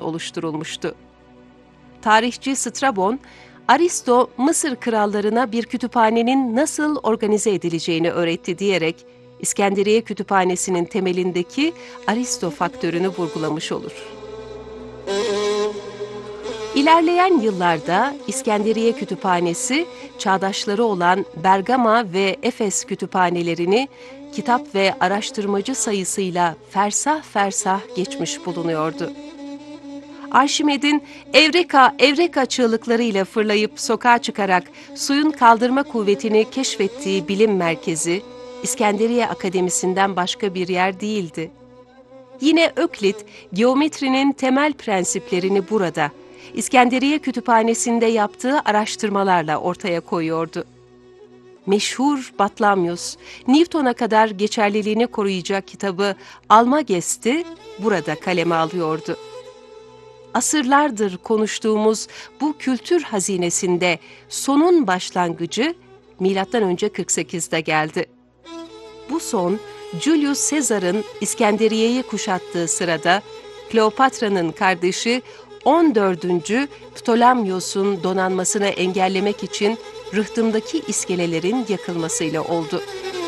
oluşturulmuştu. Tarihçi Strabon, Aristo Mısır krallarına bir kütüphanenin nasıl organize edileceğini öğretti diyerek İskenderiye Kütüphanesi'nin temelindeki Aristo faktörünü vurgulamış olur. İlerleyen yıllarda İskenderiye Kütüphanesi, çağdaşları olan Bergama ve Efes kütüphanelerini kitap ve araştırmacı sayısıyla fersah fersah geçmiş bulunuyordu. Arşimed'in "Evreka, Evreka" çığlıklarıyla fırlayıp sokağa çıkarak suyun kaldırma kuvvetini keşfettiği bilim merkezi, İskenderiye Akademisi'nden başka bir yer değildi. Yine Öklit, geometrinin temel prensiplerini burada, İskenderiye Kütüphanesi'nde yaptığı araştırmalarla ortaya koyuyordu. Meşhur Batlamyus, Newton'a kadar geçerliliğini koruyacak kitabı Almagest'i burada kaleme alıyordu. Asırlardır konuştuğumuz bu kültür hazinesinde sonun başlangıcı M.Ö. 48'de geldi. Bu son, Julius Caesar'ın İskenderiye'yi kuşattığı sırada Kleopatra'nın kardeşi 14. Ptolemyos'un donanmasını engellemek için rıhtımdaki iskelelerin yakılmasıyla oldu.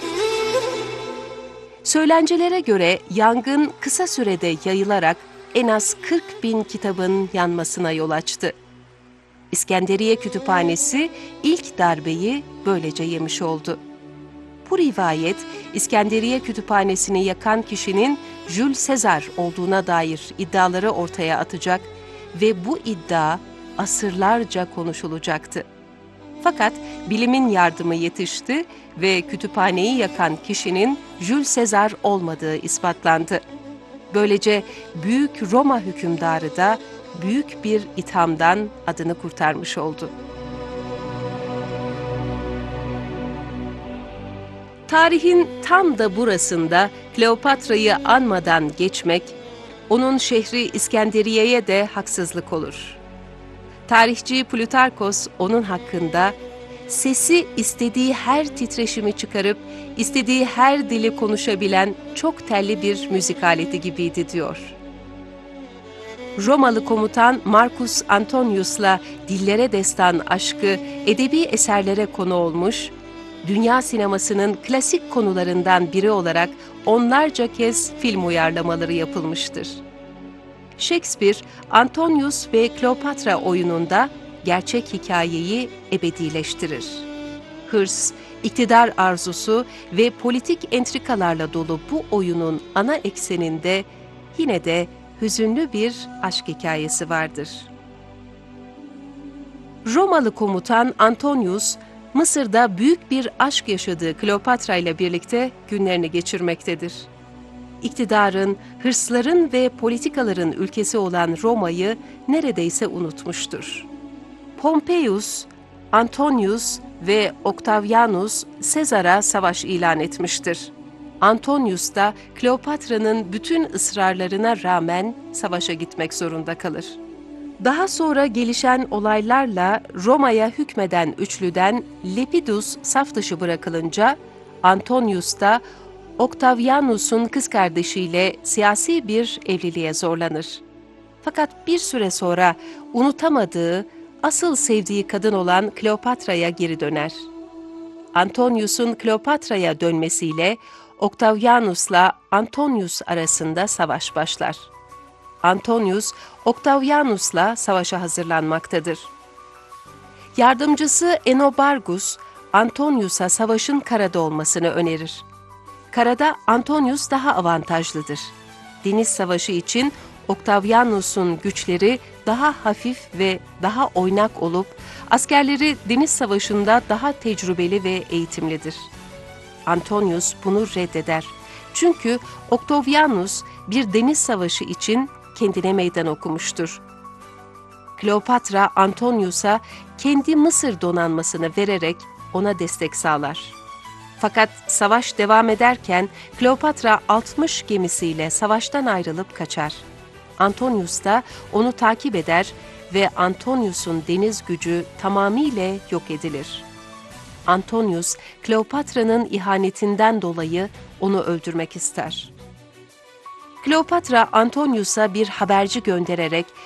Söylencelere göre yangın kısa sürede yayılarak en az 40.000 kitabın yanmasına yol açtı. İskenderiye Kütüphanesi ilk darbeyi böylece yemiş oldu. Bu rivayet, İskenderiye Kütüphanesi'ni yakan kişinin Jules Caesar olduğuna dair iddiaları ortaya atacak ve bu iddia asırlarca konuşulacaktı. Fakat bilimin yardımı yetişti ve kütüphaneyi yakan kişinin Jules Caesar olmadığı ispatlandı. Böylece Büyük Roma hükümdarı da büyük bir ithamdan adını kurtarmış oldu. Tarihin tam da burasında Kleopatra'yı anmadan geçmek, onun şehri İskenderiye'ye de haksızlık olur. Tarihçi Plutarkos onun hakkında, sesi istediği her titreşimi çıkarıp, istediği her dili konuşabilen çok telli bir müzik aleti gibiydi diyor. Romalı komutan Marcus Antonius'la dillere destan aşkı edebi eserlere konu olmuş, dünya sinemasının klasik konularından biri olarak onlarca kez film uyarlamaları yapılmıştır. Shakespeare, Antonius ve Kleopatra oyununda gerçek hikayeyi ebedileştirir. Hırs, iktidar arzusu ve politik entrikalarla dolu bu oyunun ana ekseninde yine de hüzünlü bir aşk hikayesi vardır. Romalı komutan Antonius, Mısır'da büyük bir aşk yaşadığı Kleopatra ile birlikte günlerini geçirmektedir. İktidarın, hırsların ve politikaların ülkesi olan Roma'yı neredeyse unutmuştur. Pompeius, Antonius ve Octavianus Sezar'a savaş ilan etmiştir. Antonius da Kleopatra'nın bütün ısrarlarına rağmen savaşa gitmek zorunda kalır. Daha sonra gelişen olaylarla Roma'ya hükmeden üçlüden Lepidus saf dışı bırakılınca, Antonius da Octavianus'un kız kardeşiyle siyasi bir evliliğe zorlanır. Fakat bir süre sonra unutamadığı, asıl sevdiği kadın olan Kleopatra'ya geri döner. Antonius'un Kleopatra'ya dönmesiyle Octavianus'la Antonius arasında savaş başlar. Antonius, Octavianus'la savaşa hazırlanmaktadır. Yardımcısı Enobargus, Antonius'a savaşın karada olmasını önerir. Karada Antonius daha avantajlıdır. Deniz savaşı için Octavianus'un güçleri daha hafif ve daha oynak olup, askerleri deniz savaşında daha tecrübeli ve eğitimlidir. Antonius bunu reddeder. Çünkü Octavianus bir deniz savaşı için kendine meydan okumuştur. Kleopatra Antonius'a kendi Mısır donanmasını vererek ona destek sağlar. Fakat savaş devam ederken Kleopatra 60 gemisiyle savaştan ayrılıp kaçar. Antonius da onu takip eder ve Antonius'un deniz gücü tamamıyla yok edilir. Antonius, Kleopatra'nın ihanetinden dolayı onu öldürmek ister. Kleopatra Antonius'a bir haberci göndererek